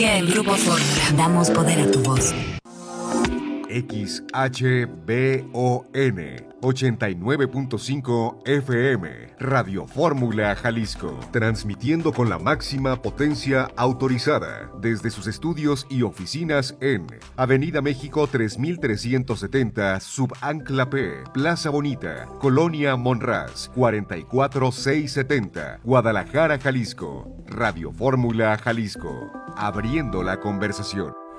En Grupo Fórmula damos poder a tu voz. XHBON 89.5 FM, Radio Fórmula Jalisco, transmitiendo con la máxima potencia autorizada desde sus estudios y oficinas en Avenida México 3370, Subancla P, Plaza Bonita, Colonia Monraz, 44670, Guadalajara, Jalisco. Radio Fórmula Jalisco, abriendo la conversación.